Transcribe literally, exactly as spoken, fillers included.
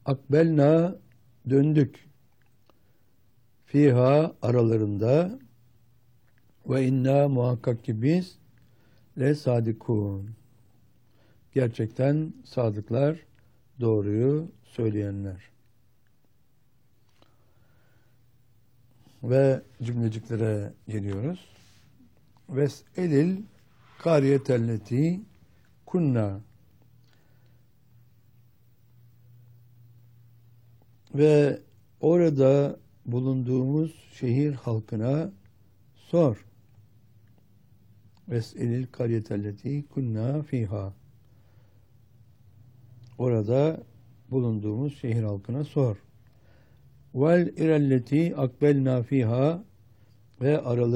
akbelna döndük. Fiha aralarında ve inna muhakkak ki biz le sadikun. Gerçekten sadıklar, doğruyu söyleyenler. Ve cümleciklere geliyoruz. Ves'elil kariyetelleti kunna. Ve orada bulunduğumuz şehir halkına sor. Ves'elil kariyetelleti kunna fiha. Orada bulunduğumuz şehir halkına sor. Vel irelleti akbelna fiha ve aralı